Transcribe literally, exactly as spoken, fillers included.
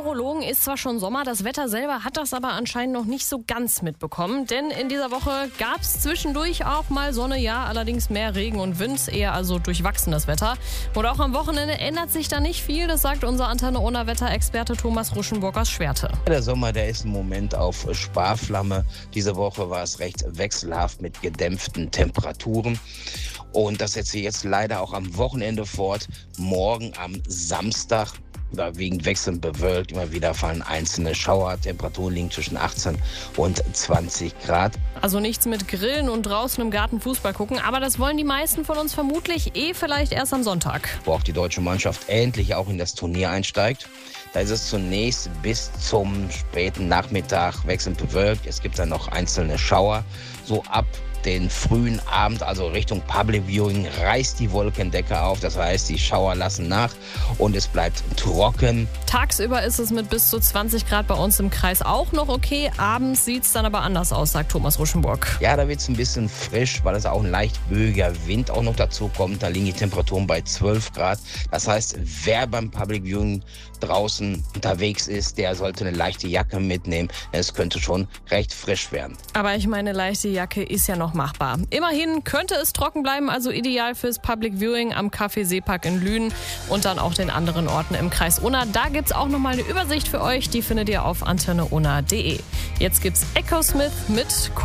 Meteorologen ist zwar schon Sommer, das Wetter selber hat das aber anscheinend noch nicht so ganz mitbekommen. Denn in dieser Woche gab es zwischendurch auch mal Sonne, ja, allerdings mehr Regen und Wind, eher also durchwachsenes Wetter. Und auch am Wochenende ändert sich da nicht viel, das sagt unser Antenne Unna Wetterexperte Thomas Ruschenburg aus Schwerte. Der Sommer, der ist im Moment auf Sparflamme. Diese Woche war es recht wechselhaft mit gedämpften Temperaturen. Und das setzt sich jetzt leider auch am Wochenende fort. Morgen am Samstag überwiegend wechselnd bewölkt. Immer wieder fallen einzelne Schauer. Temperaturen liegen zwischen achtzehn und zwanzig Grad. Also nichts mit Grillen und draußen im Garten Fußball gucken. Aber das wollen die meisten von uns vermutlich eh vielleicht erst am Sonntag. Wo auch die deutsche Mannschaft endlich auch in das Turnier einsteigt. Da ist es zunächst bis zum späten Nachmittag wechselnd bewölkt. Es gibt dann noch einzelne Schauer. So ab den frühen Abend, also Richtung Public Viewing, reißt die Wolkendecke auf. Das heißt, die Schauer lassen nach und es bleibt trocken. Tagsüber ist es mit bis zu zwanzig Grad bei uns im Kreis auch noch okay. Abends sieht es dann aber anders aus, sagt Thomas Ruschenburg. Ja, da wird es ein bisschen frisch, weil es auch ein leicht böiger Wind auch noch dazu kommt. Da liegen die Temperaturen bei zwölf Grad. Das heißt, wer beim Public Viewing draußen unterwegs ist, der sollte eine leichte Jacke mitnehmen. Es könnte schon recht frisch werden. Aber ich meine, leichte Jacke ist ja noch machbar. Immerhin könnte es trocken bleiben, also ideal fürs Public Viewing am Café Seepark in Lünen und dann auch den anderen Orten im Kreis Unna. Da gibt's auch nochmal eine Übersicht für euch, die findet ihr auf antenne unna punkt de. Jetzt gibt's Echo Smith mit